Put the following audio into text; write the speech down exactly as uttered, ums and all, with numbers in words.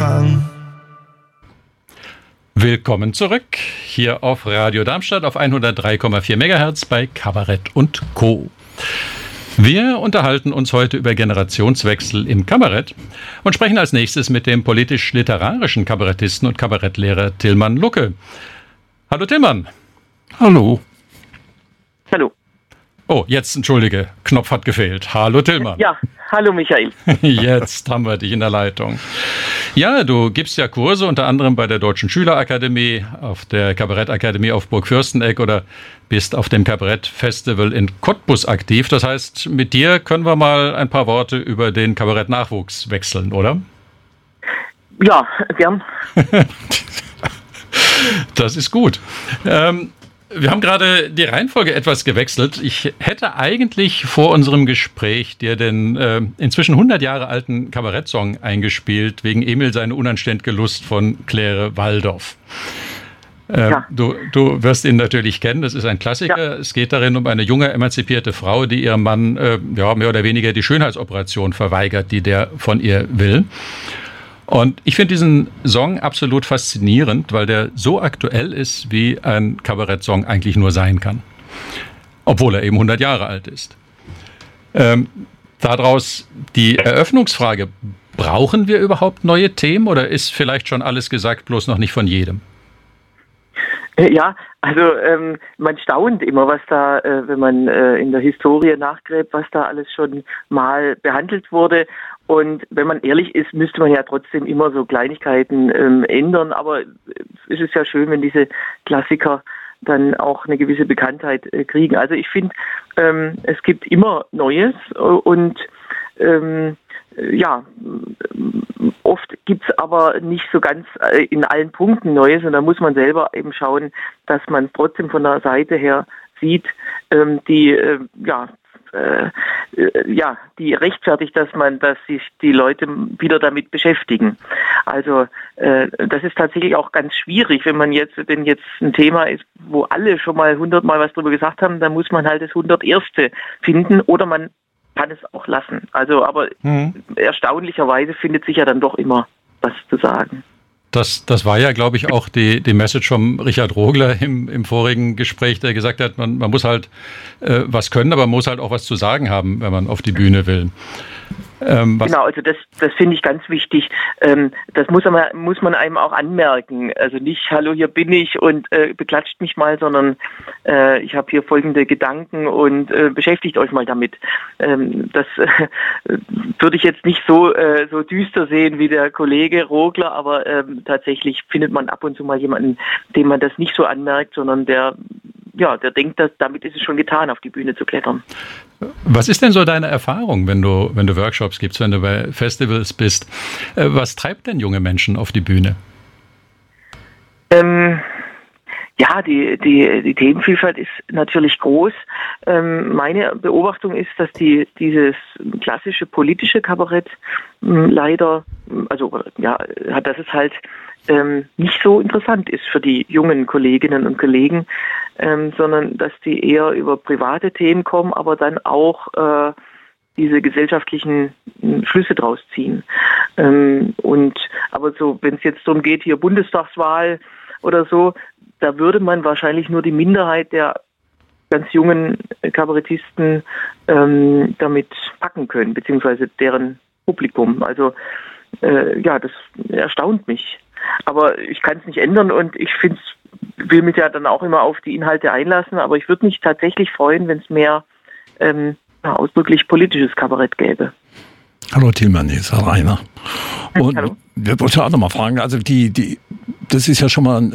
Anfang. Willkommen zurück hier auf Radio Darmstadt auf hundertdrei Komma vier Megahertz bei Kabarett und Co. Wir unterhalten uns heute über Generationswechsel im Kabarett und sprechen als nächstes mit dem politisch-literarischen Kabarettisten und Kabarettlehrer Tilman Lucke. Hallo Tilman. Hallo. Hallo. Oh, jetzt, entschuldige, Knopf hat gefehlt. Hallo Tilman. Ja, hallo Michael. Jetzt haben wir dich in der Leitung. Ja, du gibst ja Kurse, unter anderem bei der Deutschen Schülerakademie, auf der Kabarettakademie auf Burg Fürstenegg oder bist auf dem Kabarettfestival in Cottbus aktiv. Das heißt, mit dir können wir mal ein paar Worte über den Kabarettnachwuchs wechseln, oder? Ja, gern. Das ist gut. Ähm, Wir haben gerade die Reihenfolge etwas gewechselt. Ich hätte eigentlich vor unserem Gespräch dir den äh, inzwischen hundert Jahre alten Kabarettsong eingespielt, wegen Emil seine unanständige Lust von Claire Waldoff. Äh, Ja. du, du wirst ihn natürlich kennen, das ist ein Klassiker. Ja. Es geht darin um eine junge, emanzipierte Frau, die ihrem Mann äh, ja, mehr oder weniger die Schönheitsoperation verweigert, die der von ihr will. Und ich finde diesen Song absolut faszinierend, weil der so aktuell ist, wie ein Kabarettsong eigentlich nur sein kann. Obwohl er eben hundert Jahre alt ist. Ähm, daraus die Eröffnungsfrage, brauchen wir überhaupt neue Themen oder ist vielleicht schon alles gesagt, bloß noch nicht von jedem? Ja, also ähm, man staunt immer, was da, äh, wenn man äh, in der Historie nachgräbt, was da alles schon mal behandelt wurde. Und wenn man ehrlich ist, müsste man ja trotzdem immer so Kleinigkeiten ähm, ändern. Aber es ist ja schön, wenn diese Klassiker dann auch eine gewisse Bekanntheit äh, kriegen. Also ich finde, ähm, es gibt immer Neues und ähm, ja, oft gibt's aber nicht so ganz in allen Punkten Neues und da muss man selber eben schauen, dass man trotzdem von der Seite her sieht, ähm, die äh, ja äh, ja die rechtfertigt, dass man, dass sich die Leute wieder damit beschäftigen. Also äh, das ist tatsächlich auch ganz schwierig, wenn man jetzt, wenn jetzt ein Thema ist, wo alle schon mal hundertmal was drüber gesagt haben, dann muss man halt das hunderterste finden oder man kann es auch lassen. Also, aber mhm. erstaunlicherweise findet sich ja dann doch immer was zu sagen. Das, das war ja, glaube ich, auch die, die Message von Richard Rogler im, im vorigen Gespräch, der gesagt hat, man, man muss halt äh, was können, aber man muss halt auch was zu sagen haben, wenn man auf die Bühne will. Ähm, genau, also das, das finde ich ganz wichtig. Ähm, das muss man, muss man einem auch anmerken. Also nicht, hallo, hier bin ich und äh, beklatscht mich mal, sondern äh, ich habe hier folgende Gedanken und äh, beschäftigt euch mal damit. Ähm, das äh, würde ich jetzt nicht so, äh, so düster sehen wie der Kollege Rogler, aber ähm, tatsächlich findet man ab und zu mal jemanden, dem man das nicht so anmerkt, sondern der ja, der denkt, dass damit ist es schon getan, auf die Bühne zu klettern. Was ist denn so deine Erfahrung, wenn du, wenn du Workshops gibst, wenn du bei Festivals bist? Was treibt denn junge Menschen auf die Bühne? Ähm, ja, die, die, die Themenvielfalt ist natürlich groß. Ähm, meine Beobachtung ist, dass die, dieses klassische politische Kabarett mh, leider, also ja, dass es halt ähm, nicht so interessant ist für die jungen Kolleginnen und Kollegen, ähm, sondern dass die eher über private Themen kommen, aber dann auch äh, diese gesellschaftlichen äh, Schlüsse draus ziehen. Ähm, und aber so, wenn es jetzt darum geht, hier Bundestagswahl oder so, da würde man wahrscheinlich nur die Minderheit der ganz jungen Kabarettisten ähm, damit packen können, beziehungsweise deren Publikum. Also äh, ja, das erstaunt mich. Aber ich kann es nicht ändern und ich finde will mich ja dann auch immer auf die Inhalte einlassen, aber ich würde mich tatsächlich freuen, wenn es mehr ähm, ausdrücklich politisches Kabarett gäbe. Hallo Tilman, hier ist Herr Rainer. Und Hallo. wir wollten auch noch mal fragen, also die, die, das ist ja schon mal